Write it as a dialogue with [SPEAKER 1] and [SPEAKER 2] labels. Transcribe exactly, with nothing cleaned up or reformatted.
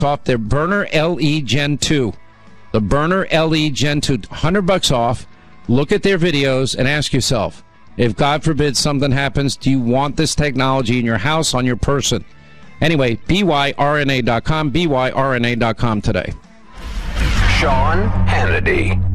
[SPEAKER 1] off their Burner L E Gen two. The Burner L E Gen two, one hundred bucks off. Look at their videos and ask yourself, if God forbid something happens, do you want this technology in your house, on your person? Anyway, B Y R N A dot com, B Y R N A dot com today.
[SPEAKER 2] Sean Hannity.